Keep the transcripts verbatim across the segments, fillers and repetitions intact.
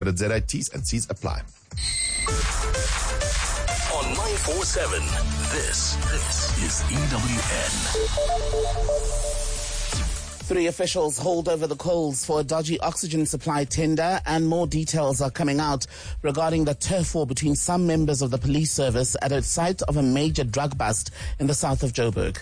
But Z I Ts and Cs apply. On nine four seven, this, this is E W N. Three officials hold over the coals for a dodgy oxygen supply tender, and more details are coming out regarding the turf war between some members of the police service at a site of a major drug bust in the south of Joburg.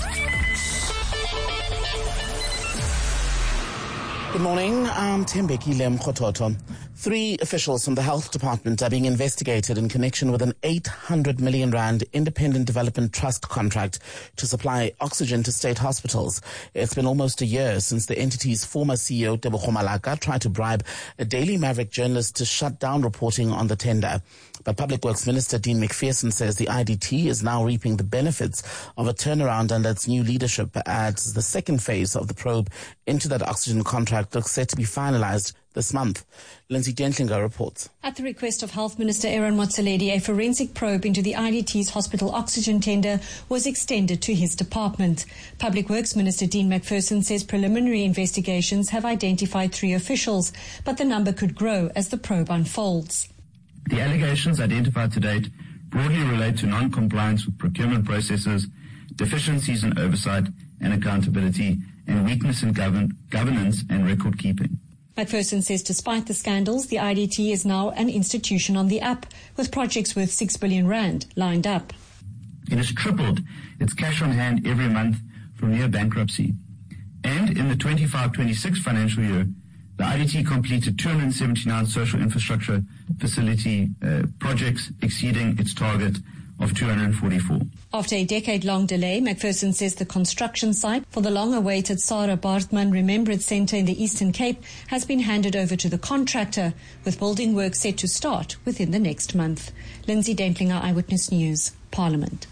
Good morning, I'm Tembekile Mkhototo. Three officials from the health department are being investigated in connection with an eight hundred million rand independent development trust contract to supply oxygen to state hospitals. It's been almost a year since the entity's former C E O, Tebogo Malaka, tried to bribe a Daily Maverick journalist to shut down reporting on the tender. But Public Works Minister Dean McPherson says the I D T is now reaping the benefits of a turnaround under its new leadership, as the second phase of the probe into that oxygen contract looks set to be finalized this month. Lindsay Dentlinger reports. At the request of Health Minister Aaron Motsoaledi, a forensic probe into the I D T's hospital oxygen tender was extended to his department. Public Works Minister Dean McPherson says preliminary investigations have identified three officials, but the number could grow as the probe unfolds. The allegations identified to date broadly relate to non-compliance with procurement processes, deficiencies in oversight and accountability, and weakness in govern- governance and record keeping. McPherson says despite the scandals, the I D T is now an institution on the up, with projects worth six billion rand lined up. It has tripled its cash on hand every month from near bankruptcy. And in the twenty-five twenty-six financial year, the I D T completed two hundred seventy-nine social infrastructure facility uh, projects, exceeding its target of two hundred forty-four. After a decade-long delay, McPherson says the construction site for the long-awaited Sarah Bartman Remembrance Centre in the Eastern Cape has been handed over to the contractor, with building work set to start within the next month. Lindsay Dentlinger, Eyewitness News, Parliament.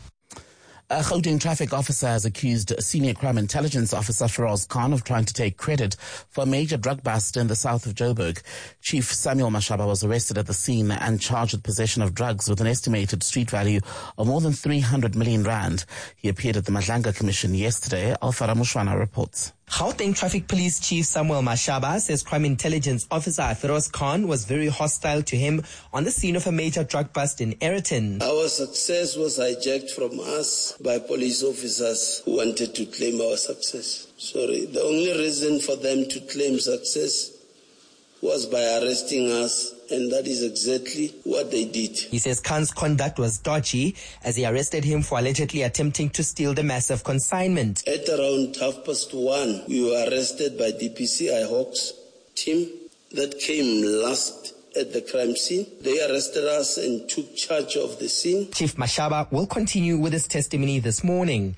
A Gauteng traffic officer has accused Senior Crime Intelligence Officer Feroz Khan of trying to take credit for a major drug bust in the south of Joburg. Chief Samuel Mashaba was arrested at the scene and charged with possession of drugs with an estimated street value of more than three hundred million rand. He appeared at the Madlanga Commission yesterday. Alfara Mushwana reports. Gauteng Traffic Police Chief Samuel Mashaba says Crime Intelligence Officer Feroz Khan was very hostile to him on the scene of a major drug bust in Ayrton. Our success was hijacked from us by police officers who wanted to claim our success. Sorry, the only reason for them to claim success was by arresting us, and that is exactly what they did. He says Khan's conduct was dodgy as he arrested him for allegedly attempting to steal the massive consignment. At around half past one, we were arrested by D P C I Hawks team that came last at the crime scene. They arrested us and took charge of the scene. Chief Mashaba will continue with his testimony this morning.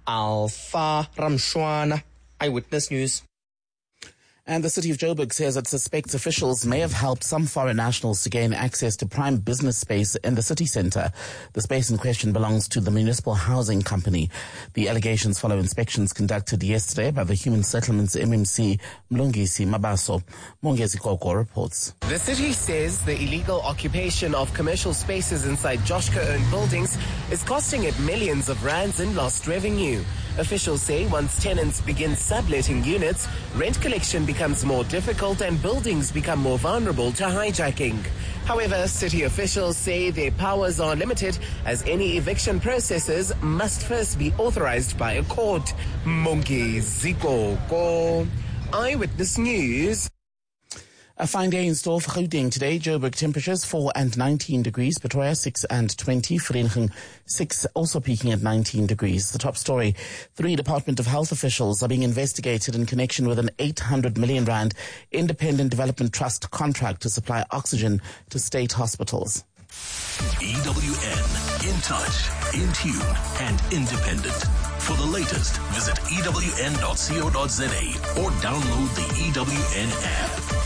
Alpha Ramshwana, Eyewitness News. And the city of Joburg says it suspects officials may have helped some foreign nationals to gain access to prime business space in the city centre. The space in question belongs to the Municipal Housing Company. The allegations follow inspections conducted yesterday by the Human Settlements M M C, Mlungisi Mabaso. Mongezi Koko reports. The city says the illegal occupation of commercial spaces inside Joshka-owned buildings is costing it millions of rands in lost revenue. Officials say once tenants begin subletting units, rent collection becomes more difficult and buildings become more vulnerable to hijacking. However, city officials say their powers are limited as any eviction processes must first be authorized by a court. Mongezi Koko, Eyewitness News. A fine day in store for Gauteng today. Joburg temperatures four and nineteen degrees. Pretoria six and twenty. Vereeniging six, also peaking at nineteen degrees. The top story. Three Department of Health officials are being investigated in connection with an eight hundred million rand independent development trust contract to supply oxygen to state hospitals. E W N, in touch, in tune, and independent. For the latest, visit E W N dot co dot za or download the E W N app.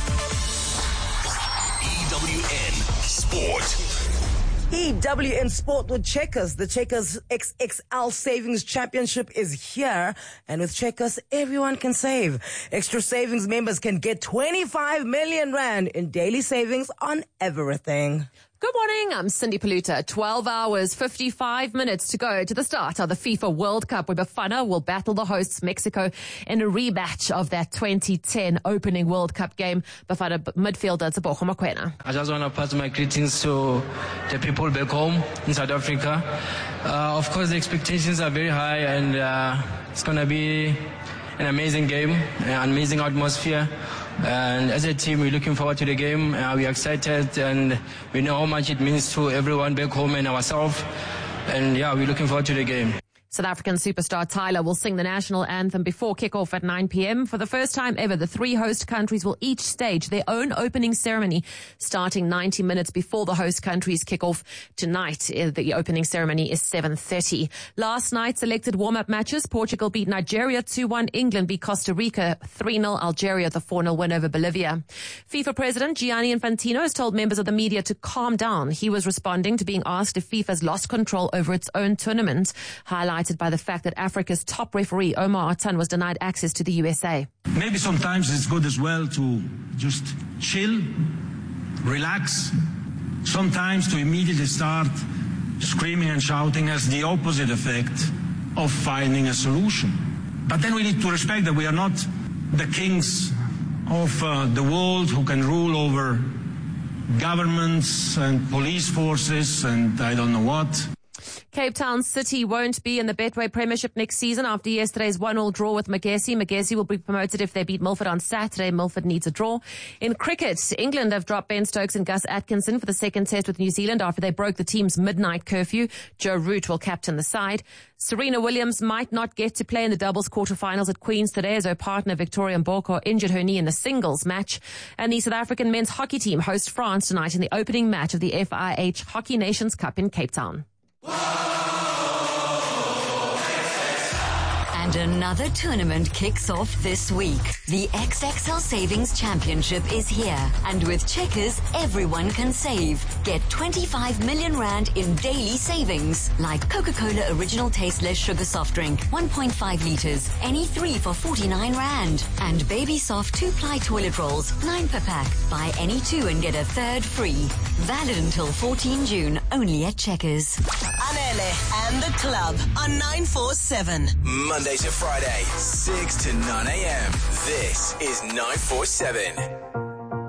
E W N Sport. E W N Sport with Checkers. The Checkers X X L Savings Championship is here. And with Checkers, everyone can save. Extra Savings members can get twenty-five million rand in daily savings on everything. Good morning, I'm Cindy Paluta. twelve hours, fifty-five minutes to go to the start of the FIFA World Cup, where Bafana will battle the hosts Mexico in a rematch of that twenty ten opening World Cup game. Bafana midfielder Tebogo Mokoena. I just want to pass my greetings to the people back home in South Africa. Uh, of course, the expectations are very high, and uh, it's going to be an amazing game, an amazing atmosphere. And as a team, we're looking forward to the game. Uh, we're excited, and we know how much it means to everyone back home and ourselves. And yeah, we're looking forward to the game. South African superstar Tyler will sing the national anthem before kickoff at nine p.m. For the first time ever, the three host countries will each stage their own opening ceremony, starting ninety minutes before the host countries kick off. Tonight, the opening ceremony is seven thirty. Last night, selected warm-up matches. Portugal beat Nigeria two one. England beat Costa Rica three nil. Algeria, the four nil win over Bolivia. FIFA President Gianni Infantino has told members of the media to calm down. He was responding to being asked if FIFA's lost control over its own tournament, highlighted by the fact that Africa's top referee, Omar Artan, was denied access to the U S A. Maybe sometimes it's good as well to just chill, relax. Sometimes to immediately start screaming and shouting has the opposite effect of finding a solution. But then we need to respect that we are not the kings of uh, the world who can rule over governments and police forces and I don't know what. Cape Town City won't be in the Betway Premiership next season after yesterday's one all draw with Magesi. Magesi will be promoted if they beat Milford on Saturday. Milford needs a draw. In cricket, England have dropped Ben Stokes and Gus Atkinson for the second test with New Zealand after they broke the team's midnight curfew. Joe Root will captain the side. Serena Williams might not get to play in the doubles quarterfinals at Queen's today as her partner Victoria Mboko injured her knee in the singles match. And the South African men's hockey team host France tonight in the opening match of the F I H Hockey Nations Cup in Cape Town. And another tournament kicks off this week. The X X L Savings Championship is here. And with Checkers, everyone can save. Get twenty-five million rand in daily savings. Like Coca-Cola Original Tasteless Sugar Soft Drink, one point five litres. Any three for forty-nine rand. And Baby Soft two-ply toilet rolls, nine per pack. Buy any two and get a third free. Valid until fourteenth June, only at Checkers. Anele and the Club on nine four seven. Monday to Friday, six to nine a.m. This is nine four seven.